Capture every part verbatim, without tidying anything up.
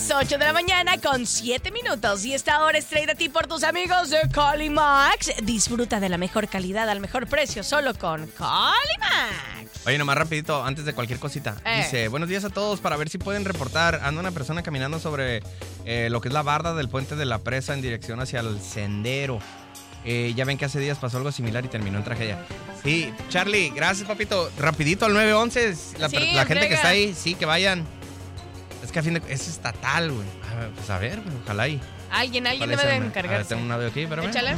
Las ocho de la mañana con siete minutos. Y esta hora es traída a ti por tus amigos de Calimax. Disfruta de la mejor calidad al mejor precio solo con Calimax. Oye, nomás rapidito, antes de cualquier cosita. Eh. Dice, buenos días a todos, para ver si pueden reportar. Anda una persona caminando sobre eh, lo que es la barda del puente de la presa en dirección hacia el sendero. Eh, ya ven que hace días pasó algo similar y terminó en tragedia. Sí, Charlie, gracias, papito. Rapidito al nueve once, la, Sí, la gente que entrega. está ahí, sí, que vayan. Es que a fin de es estatal, güey. A ver, pues a ver, güey, ojalá y... Alguien, alguien ¿Cuál es debe de el- A ver, encargarse. tengo un audio aquí, espérame. Échale.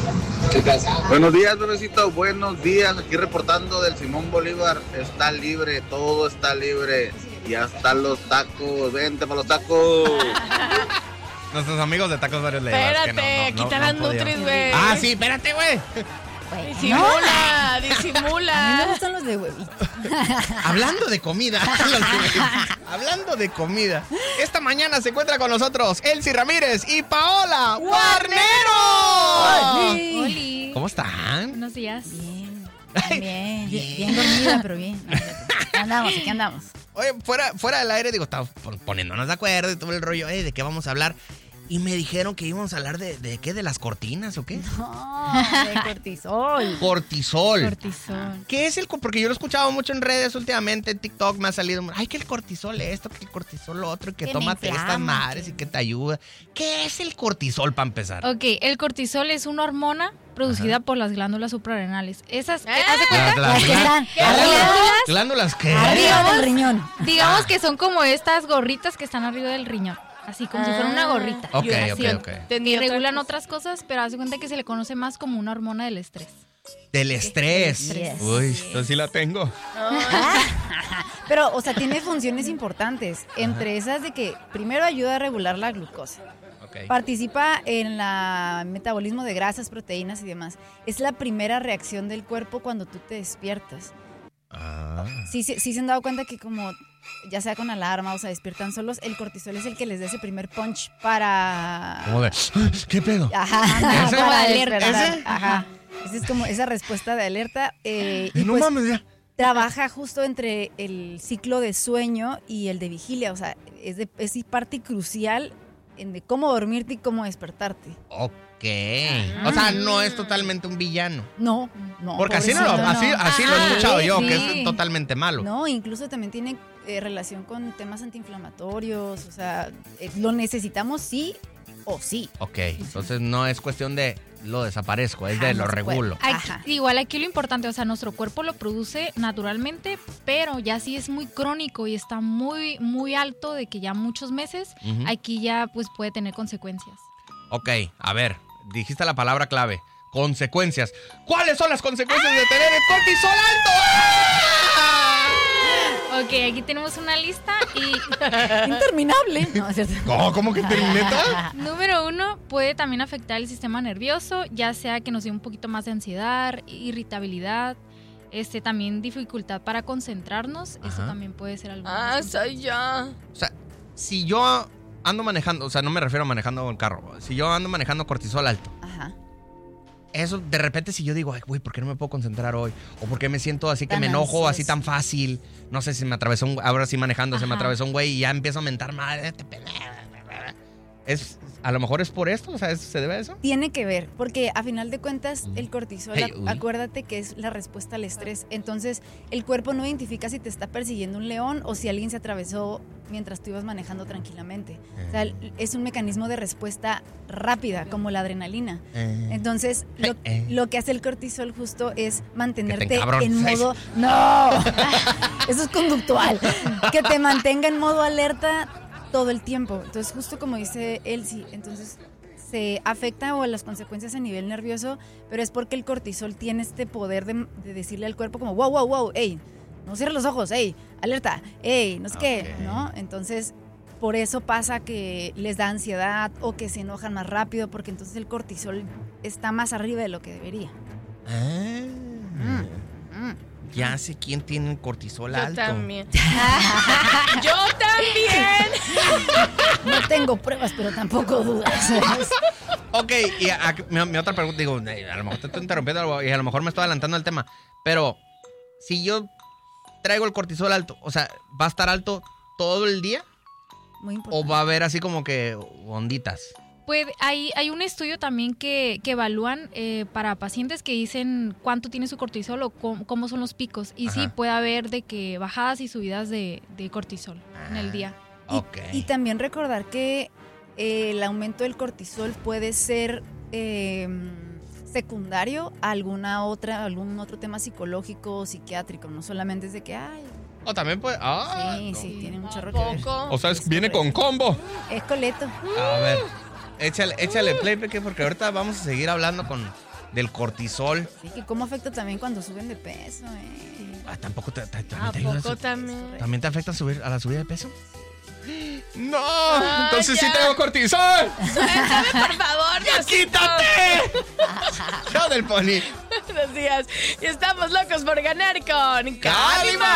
Buenos días, bebecito. Buenos días. Aquí reportando del Simón Bolívar. Está libre, todo está libre. Y hasta los tacos. Vente para los tacos. Nuestros amigos de Tacos Varios le digo, es que Espérate, no, no, aquí no, están no las podíamos. nutris, güey. Ah, sí, espérate, güey. Güey, Disimula, no. A mí me disimula. gustan los de huevito. Hablando de comida, hablando de comida, esta mañana se encuentra con nosotros Elsie Ramírez y Paola Guarnero. Sí. Oli. ¿Cómo están? Buenos días. Bien, Ay, bien, bien, bien. bien dormida, pero bien. Aquí andamos, aquí andamos. Oye, fuera, fuera del aire, digo, estamos pon- poniéndonos de acuerdo y todo el rollo, eh, ¿de qué vamos a hablar? Y me dijeron que íbamos a hablar de, ¿de qué? ¿De las cortinas o qué? No, de cortisol. Cortisol. Cortisol. ¿Qué es el co- Porque yo lo he escuchado mucho en redes últimamente, en TikTok me ha salido, ay, que el cortisol esto, que el cortisol lo otro, que Que me tómate estas inflama, madres que- y que te ayuda. ¿Qué es el cortisol para empezar? Ok, el cortisol es una hormona producida Ajá. por las glándulas suprarrenales. Esas, Ah. ¿haz de cuenta? Las- Las que están Las arriba, glándulas, ¿Glándulas qué? arriba del riñón. digamos que son como estas gorritas que están arriba del riñón. Así como si fuera una gorrita. Ok, Así. ok, ok. Y Tenía regulan otra otras cosas, pero haz de cuenta que se le conoce más como una hormona del estrés. Del estrés. Yes. Uy, entonces sí la tengo. Pero, o sea, tiene funciones importantes. Entre esas de que primero ayuda a regular la glucosa. Ok. Participa en el metabolismo de grasas, proteínas y demás. Es la primera reacción del cuerpo cuando tú te despiertas. Ah. Sí, sí, sí se han dado cuenta que como ya sea con alarma o se despiertan solos, el cortisol es el que les da ese primer punch para... ¿Cómo de? ¿Qué pedo? Ajá, ¿Ese? para ¿Ese? despertar. Ajá. Esa es como esa respuesta de alerta. eh, y no pues mames, ya. trabaja justo entre el ciclo de sueño y el de vigilia. O sea, es, de, es parte crucial en de cómo dormirte y cómo despertarte. Ok. O sea, no es totalmente un villano. No, no. Porque así, no lo, pobrecito, así, no. así lo he Ah, escuchado yo, sí. que es totalmente malo. No, incluso también tiene eh, relación con temas antiinflamatorios. O sea, eh, lo necesitamos sí o sí. Ok, entonces no es cuestión de lo desaparezco, es Ajá, de no lo se puede. regulo. Aquí- Ajá. igual aquí lo importante, o sea, nuestro cuerpo lo produce naturalmente, pero ya si es muy crónico y está muy, muy alto de que ya muchos meses, Ujú. aquí ya pues puede tener consecuencias. Ok, a ver, dijiste la palabra clave. Consecuencias. ¿Cuáles son las consecuencias de tener el cortisol alto? ¡Ah! Ok, aquí tenemos una lista y Interminable. No, es cierto. ¿Cómo, ¿Cómo que terminé todo? número uno puede también afectar el sistema nervioso, ya sea que nos dé un poquito más de ansiedad, irritabilidad, este también dificultad para concentrarnos, eso Ajá. también puede ser algo. Ah, soy yo. O sea, si yo ando manejando, o sea, no me refiero a manejando el carro, si yo ando manejando cortisol alto, Ajá. eso de repente si yo digo, ay, güey, ¿por qué no me puedo concentrar hoy? O ¿por qué me siento así que Tan me enojo ansioso. así tan fácil? No sé si me atravesó un, ahora sí manejando, se me Ajá. atravesó un güey y ya empiezo a mentar madre. te pendejo. Es, a lo mejor es por esto, o sea, ¿es- ¿se debe a eso? Tiene que ver, porque a final de cuentas el cortisol, Hey, ac- uy. acuérdate que es la respuesta al estrés. Entonces, el cuerpo no identifica si te está persiguiendo un león o si alguien se atravesó mientras tú ibas manejando tranquilamente. O sea, es un mecanismo de respuesta rápida, como la adrenalina. Eh. Entonces, lo, Eh. lo que hace el cortisol justo es mantenerte encabrones. en modo... ¡No! Eso es conductual. Que te mantenga en modo alerta todo el tiempo. Entonces, justo como dice Elsie, entonces se afecta o las consecuencias a nivel nervioso, pero es porque el cortisol tiene este poder de, de decirle al cuerpo como, wow, wow, wow, ey, no cierres los ojos, ey, alerta, ey, no sé qué, Ok. ¿no? Entonces, por eso pasa que les da ansiedad o que se enojan más rápido, porque entonces el cortisol está más arriba de lo que debería. Ah. Mm, mm. Ya sé quién tiene el cortisol Yo alto. también. Yo también. No tengo pruebas, pero tampoco dudas. Ok, y a- a- mi, mi otra pregunta, digo, eh, a lo mejor te estoy interrumpiendo y a lo mejor me estoy adelantando al tema, pero si yo traigo el cortisol alto, o sea, ¿va a estar alto todo el día? muy importante. ¿O va a haber así como que onditas? Puede, hay, hay un estudio también que, que evalúan eh, para pacientes que dicen cuánto tiene su cortisol o cómo, cómo son los picos. Y Ajá. sí, puede haber de que bajadas y subidas de, de cortisol en el día. Y, Ok. y también recordar que eh, el aumento del cortisol puede ser eh, secundario a alguna otra, algún otro tema psicológico o psiquiátrico, no solamente es de que, ay, O también puede... Ah, sí, no. sí, tiene mucho ¿A que ver. poco? O sea, es- Es viene con correcto. combo. Es coleto. A ver, échale, échale play, Peque, porque ahorita vamos a seguir hablando con del cortisol. Sí, que cómo afecta también cuando suben de peso, eh. Ah, tampoco te, te- también ¿A te ayuda poco eso? también? ¿También te afecta subir a la subida de peso? ¡No! Ah, Entonces ya. sí tengo cortisol. Suéltame, por favor, ¡Ya Diosito. quítate! Show del pony. Buenos días. Y estamos locos por ganar con ¡Calima!